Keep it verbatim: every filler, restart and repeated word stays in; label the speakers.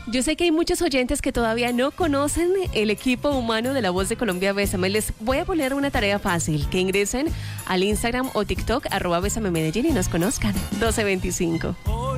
Speaker 1: Yo sé que hay muchos oyentes que todavía no conocen el equipo humano de La Voz de Colombia Bésame. Les voy a poner una tarea fácil, que ingresen al Instagram o TikTok, arroba Bésame Medellín y nos conozcan. doce veinticinco.